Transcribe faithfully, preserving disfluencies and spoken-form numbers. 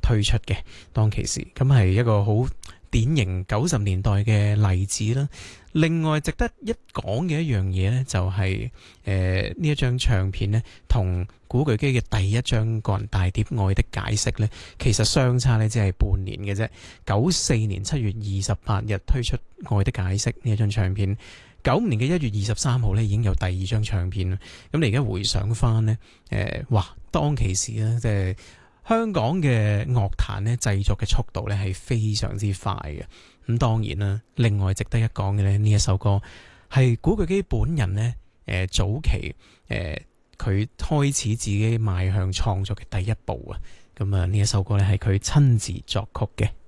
推出嘅，當其時咁係一個好典型九十年代嘅例子啦。另外值得一講嘅一樣嘢呢，就係誒呢一張唱片呢，同古巨基嘅第一張個人大碟《愛的解釋》呢，其實相差呢只係半年嘅啫。九四年七月二十八日推出《愛的解釋》呢一張唱片，九五年嘅一月二十三號呢已經有第二張唱片啦。咁你而家回想翻呢，誒、呃，哇，當其時呢，即係香港嘅樂壇呢製作嘅速度呢係非常之快嘅。咁當然啦，另外值得一講嘅呢，呢一首歌係古巨基本人呢，誒、呃、早期誒佢、呃、開始自己邁向創作嘅第一步啊。咁啊，呢一首歌呢係佢親自作曲嘅。